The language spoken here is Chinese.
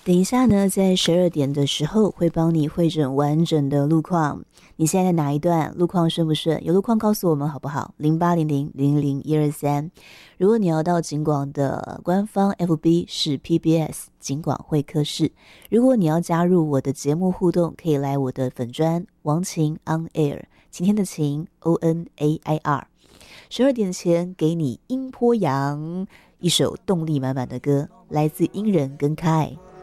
等一下呢，在12点的时候会帮你汇整完整的路况。你现在在哪一段？路况顺不顺？有路况告诉我们好不好？0800000123。如果你要到警广的官方 FB 是 PBS 警广会客室。如果你要加入我的节目互动，可以来我的粉专王晴 On Air， 晴天的晴 ONAIR。12点前给你音波扬，一首动力满满的歌，来自殷人跟凯。